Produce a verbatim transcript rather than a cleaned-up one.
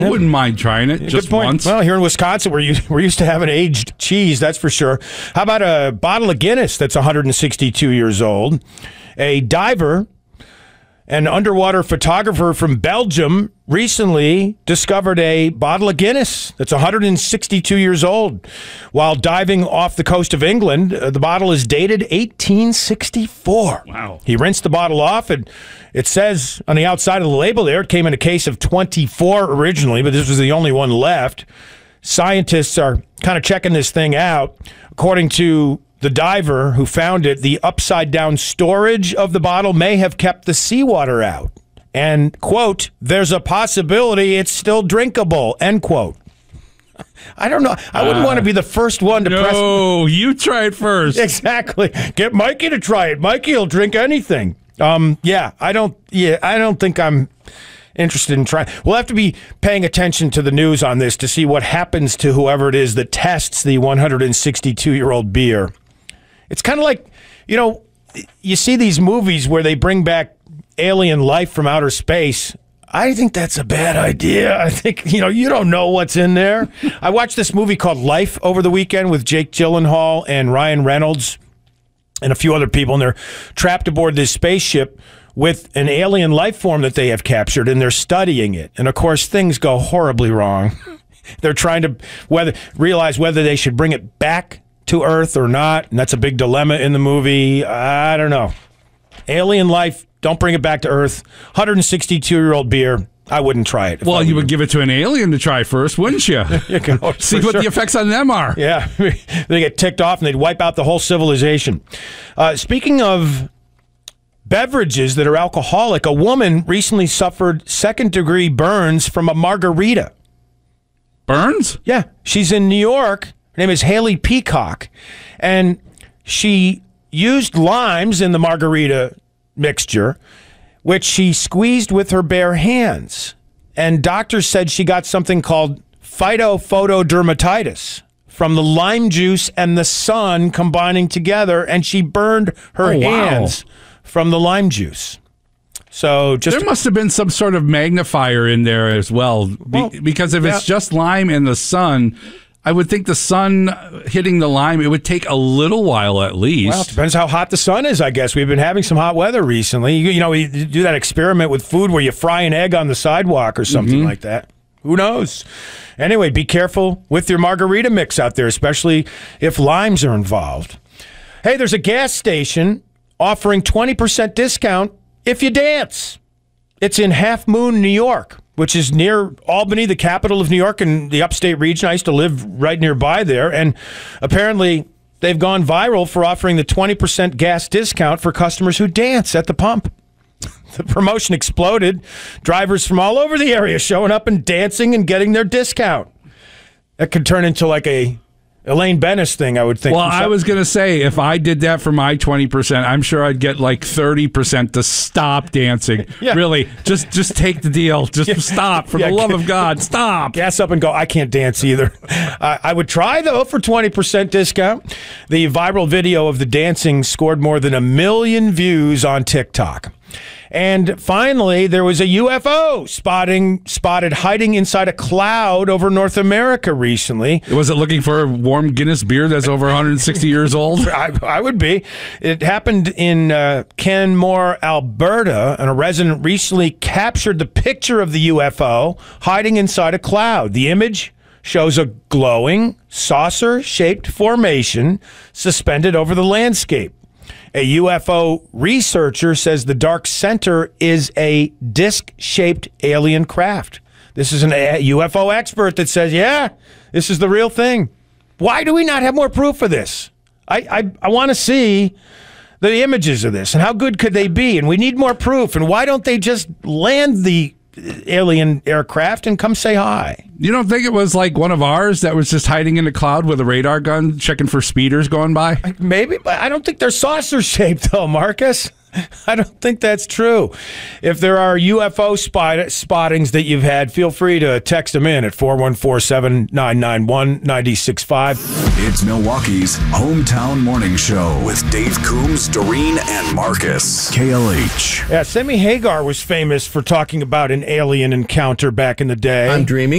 I wouldn't mind trying it just Good point. once. Well, here in Wisconsin, we're used, we're used to having aged cheese, that's for sure. How about a bottle of Guinness that's one hundred sixty-two years old? A diver, an underwater photographer from Belgium, recently discovered a bottle of Guinness that's one hundred sixty-two years old. While diving off the coast of England, uh, the bottle is dated eighteen sixty-four. Wow. He rinsed the bottle off, and it says on the outside of the label there, it came in a case of twenty-four originally, but this was the only one left. Scientists are kind of checking this thing out. According to the diver who found it, the upside-down storage of the bottle may have kept the seawater out. And, quote, there's a possibility it's still drinkable, end quote. I don't know. I wouldn't uh, want to be the first one to no, press. No, you try it first. Exactly. Get Mikey to try it. Mikey will drink anything. Um, yeah, I don't. Yeah, I don't think I'm interested in trying. We'll have to be paying attention to the news on this to see what happens to whoever it is that tests the one hundred sixty-two-year-old beer. It's kind of like, you know, you see these movies where they bring back alien life from outer space. I think that's a bad idea. I think, you know, you don't know what's in there. I watched this movie called Life over the weekend with Jake Gyllenhaal and Ryan Reynolds and a few other people, and they're trapped aboard this spaceship with an alien life form that they have captured, and they're studying it. And, of course, things go horribly wrong. They're trying to whether realize whether they should bring it back to Earth or not, and that's a big dilemma in the movie. I don't know. Alien life, don't bring it back to Earth. one hundred sixty-two-year-old beer, I wouldn't try it. Well, you would give it to an alien to try first, wouldn't you? You can, see what sure. the effects on them are. Yeah, they get ticked off and they'd wipe out the whole civilization. Uh, speaking of beverages that are alcoholic, a woman recently suffered second-degree burns from a margarita. Burns? Yeah, she's in New York. Her name is Haley Peacock, and she used limes in the margarita mixture, which she squeezed with her bare hands. And doctors said she got something called phytophotodermatitis from the lime juice and the sun combining together, and she burned her oh, hands wow. from the lime juice. So just there must have been some sort of magnifier in there as well, be, well because if yeah. it's just lime and the sun, I would think the sun hitting the lime, it would take a little while at least. Well, it depends how hot the sun is, I guess. We've been having some hot weather recently. You, you know, we do that experiment with food where you fry an egg on the sidewalk or something mm-hmm. like that. Who knows? Anyway, be careful with your margarita mix out there, especially if limes are involved. Hey, there's a gas station offering twenty percent discount if you dance. It's in Half Moon, New York, which is near Albany, the capital of New York, and the upstate region. I used to live right nearby there, and apparently they've gone viral for offering the twenty percent gas discount for customers who dance at the pump. The promotion exploded. Drivers from all over the area showing up and dancing and getting their discount. That could turn into like a Elaine Bennis thing, I would think. Well, I was going to say, if I did that for my twenty percent, I'm sure I'd get like thirty percent to stop dancing. Yeah. Really, just just take the deal. Just yeah. stop. For yeah, the love of God, stop. Gas up and go, I can't dance either. uh, I would try, though, for twenty percent discount. The viral video of the dancing scored more than a million views on TikTok. And finally, there was a U F O spotting spotted hiding inside a cloud over North America recently. Was it looking for a warm Guinness beer that's over one hundred sixty years old? I, I would be. It happened in uh, Canmore, Alberta, and a resident recently captured the picture of the U F O hiding inside a cloud. The image shows a glowing, saucer-shaped formation suspended over the landscape. A U F O researcher says the dark center is a disc-shaped alien craft. This is a U F O expert that says, yeah, this is the real thing. Why do we not have more proof of this? I, I, I want to see the images of this, and how good could they be? And we need more proof. And why don't they just land the alien aircraft and come say hi? You don't think it was like one of ours that was just hiding in a cloud with a radar gun checking for speeders going by? Maybe, but I don't think they're saucer shaped though, Marcus. I don't think that's true. If there are U F O spot- spottings that you've had, feel free to text them in at four one four, seven nine nine one, nine six five. It's Milwaukee's Hometown Morning Show with Dave Coombs, Doreen, and Marcus. K L H. Yeah, Sammy Hagar was famous for talking about an alien encounter back in the day. I'm dreaming.